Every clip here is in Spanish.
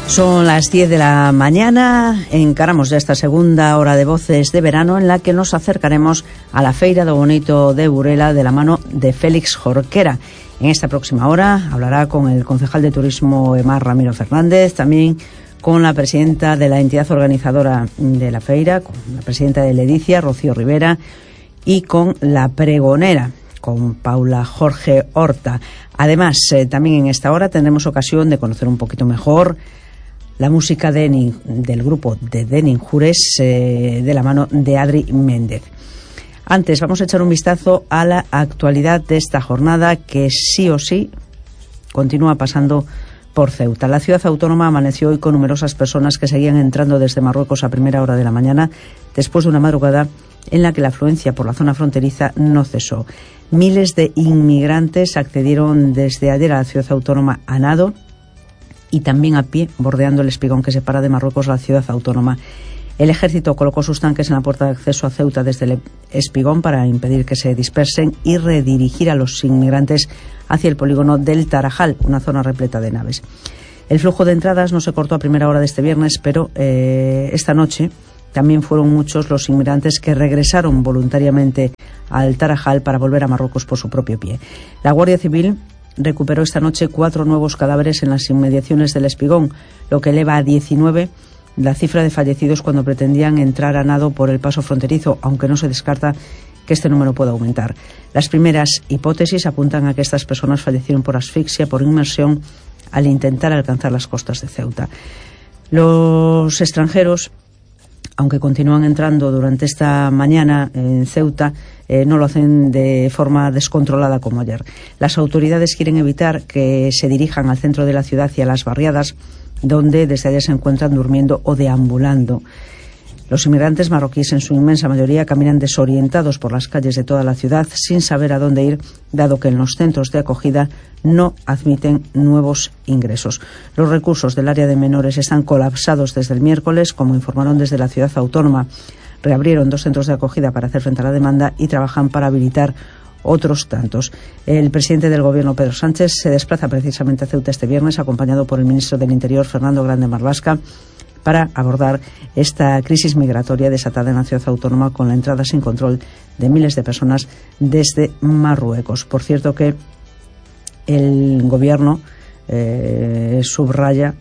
Son las 10 de la mañana, encaramos ya esta segunda hora de Voces de Verano en la que nos acercaremos a la Feira do Bonito de Burela de la mano de Félix Jorquera. En esta próxima hora hablará con el concejal de Turismo Emar Ramiro Fernández, también con la presidenta de la entidad organizadora de la feira, con la presidenta de Ledicia, Rocío Rivera, y con la pregonera, con Paula Jorge Horta. Además, también en esta hora tendremos ocasión de conocer un poquito mejor la música del grupo de Denin Jures, de la mano de Adri Méndez. Antes vamos a echar un vistazo a la actualidad de esta jornada que sí o sí continúa pasando por Ceuta. La ciudad autónoma amaneció hoy con numerosas personas que seguían entrando desde Marruecos a primera hora de la mañana, después de una madrugada en la que la afluencia por la zona fronteriza no cesó. Miles de inmigrantes accedieron desde ayer a la ciudad autónoma a nado y también a pie, bordeando el espigón que separa de Marruecos la ciudad autónoma. El ejército colocó sus tanques en la puerta de acceso a Ceuta desde el espigón para impedir que se dispersen y redirigir a los inmigrantes hacia el polígono del Tarajal, una zona repleta de naves. El flujo de entradas no se cortó a primera hora de este viernes, pero esta noche también fueron muchos los inmigrantes que regresaron voluntariamente al Tarajal para volver a Marruecos por su propio pie. La Guardia Civil recuperó esta noche 4 nuevos cadáveres en las inmediaciones del espigón, lo que eleva a 19 la cifra de fallecidos cuando pretendían entrar a nado por el paso fronterizo, aunque no se descarta que este número pueda aumentar. Las primeras hipótesis apuntan a que estas personas fallecieron por asfixia, por inmersión, al intentar alcanzar las costas de Ceuta. Los extranjeros, aunque continúan entrando durante esta mañana en Ceuta, no lo hacen de forma descontrolada como ayer. Las autoridades quieren evitar que se dirijan al centro de la ciudad y a las barriadas, donde desde ayer se encuentran durmiendo o deambulando. Los inmigrantes marroquíes, en su inmensa mayoría, caminan desorientados por las calles de toda la ciudad sin saber a dónde ir, dado que en los centros de acogida no admiten nuevos ingresos. Los recursos del área de menores están colapsados desde el miércoles, como informaron desde la ciudad autónoma. Reabrieron 2 centros de acogida para hacer frente a la demanda y trabajan para habilitar otros tantos. El presidente del Gobierno, Pedro Sánchez, se desplaza precisamente a Ceuta este viernes, acompañado por el ministro del Interior, Fernando Grande Marlaska, para abordar esta crisis migratoria desatada en la ciudad autónoma con la entrada sin control de miles de personas desde Marruecos. Por cierto que el Gobierno subraya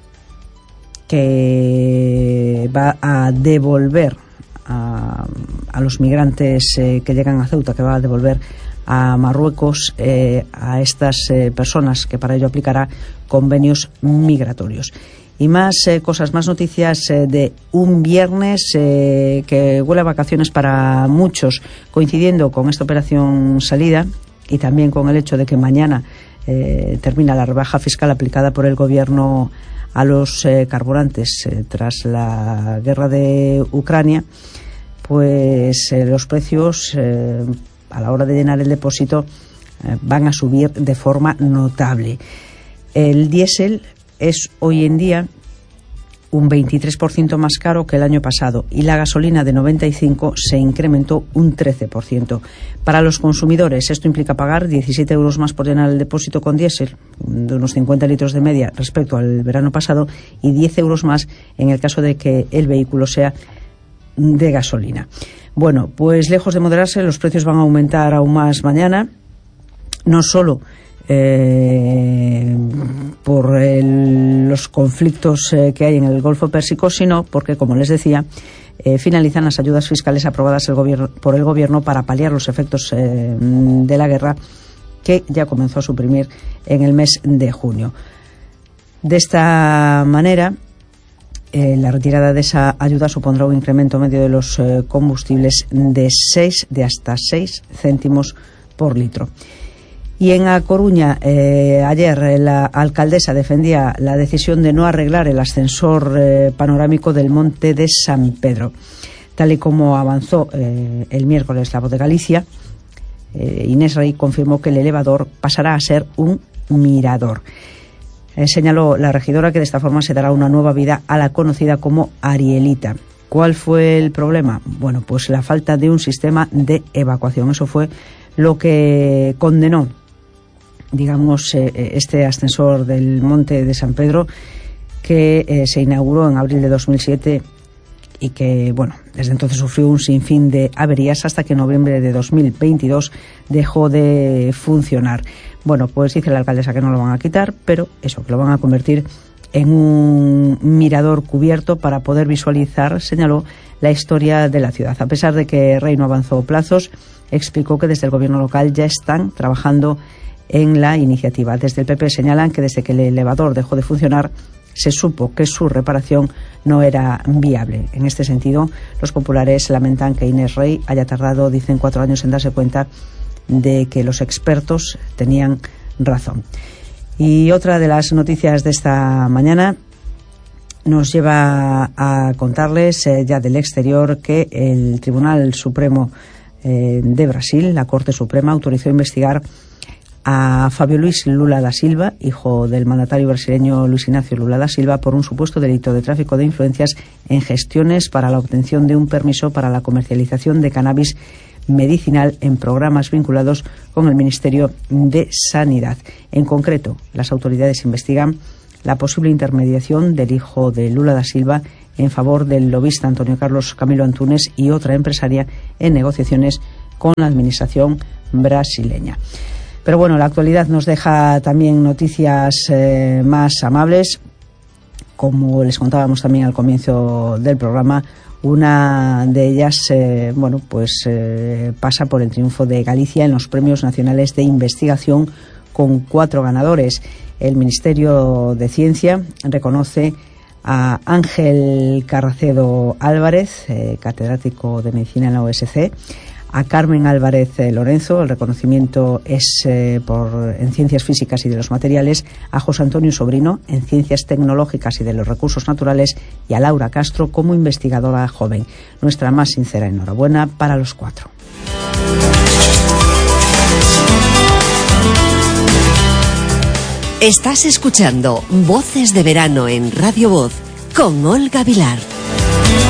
que va a devolver a los migrantes que llegan a Ceuta, que va a devolver a Marruecos a estas personas, que para ello aplicará convenios migratorios. Y más cosas, más noticias de un viernes que huele a vacaciones para muchos, coincidiendo con esta operación salida y también con el hecho de que mañana termina la rebaja fiscal aplicada por el Gobierno a los carburantes tras la guerra de Ucrania. Pues los precios a la hora de llenar el depósito van a subir de forma notable. El diésel es hoy en día un 23% más caro que el año pasado y la gasolina de 95 se incrementó un 13%. Para los consumidores esto implica pagar 17 euros más por llenar el depósito con diésel, de unos 50 litros de media respecto al verano pasado, y 10 euros más en el caso de que el vehículo sea de gasolina. Bueno, pues lejos de moderarse, los precios van a aumentar aún más mañana, no solo por los conflictos que hay en el Golfo Pérsico, sino porque, como les decía, finalizan las ayudas fiscales aprobadas por el Gobierno para paliar los efectos de la guerra, que ya comenzó a suprimir en el mes de junio. De esta manera, la retirada de esa ayuda supondrá un incremento medio de los combustibles de hasta 6 céntimos por litro. Y en A Coruña, ayer la alcaldesa defendía la decisión de no arreglar el ascensor panorámico del Monte de San Pedro. Tal y como avanzó el miércoles La Voz de Galicia, Inés Rey confirmó que el elevador pasará a ser un mirador. Señaló la regidora que de esta forma se dará una nueva vida a la conocida como Arielita. ¿Cuál fue el problema? Bueno, pues la falta de un sistema de evacuación. Eso fue lo que condenó, digamos, este ascensor del Monte de San Pedro, que se inauguró en abril de 2007 y que, bueno, desde entonces sufrió un sinfín de averías hasta que en noviembre de 2022 dejó de funcionar. Bueno, pues dice la alcaldesa que no lo van a quitar, pero eso, que lo van a convertir en un mirador cubierto para poder visualizar, señaló, la historia de la ciudad. A pesar de que Rey no avanzó plazos, explicó que desde el gobierno local ya están trabajando en la iniciativa. Desde el PP señalan que desde que el elevador dejó de funcionar se supo que su reparación no era viable. En este sentido, los populares lamentan que Inés Rey haya tardado, dicen, 4 años en darse cuenta de que los expertos tenían razón. Y otra de las noticias de esta mañana nos lleva a contarles ya del exterior que el Tribunal Supremo de Brasil, la Corte Suprema, autorizó investigar a Fabio Luis Lula da Silva, hijo del mandatario brasileño Luis Ignacio Lula da Silva, por un supuesto delito de tráfico de influencias en gestiones para la obtención de un permiso para la comercialización de cannabis medicinal en programas vinculados con el Ministerio de Sanidad. En concreto, las autoridades investigan la posible intermediación del hijo de Lula da Silva en favor del lobista Antonio Carlos Camilo Antunes y otra empresaria en negociaciones con la administración brasileña. Pero bueno, la actualidad nos deja también noticias más amables. Como les contábamos también al comienzo del programa, una de ellas pasa por el triunfo de Galicia en los Premios Nacionales de Investigación con 4 ganadores. El Ministerio de Ciencia reconoce a Ángel Carracedo Álvarez, catedrático de Medicina en la USC, a Carmen Álvarez Lorenzo, el reconocimiento es en Ciencias Físicas y de los Materiales, a José Antonio Sobrino en Ciencias Tecnológicas y de los Recursos Naturales y a Laura Castro como investigadora joven. Nuestra más sincera enhorabuena para los 4. Estás escuchando Voces de Verano en Radio Voz con Olga Vilar.